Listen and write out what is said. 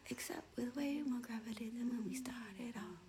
except with way more gravity than when we started off.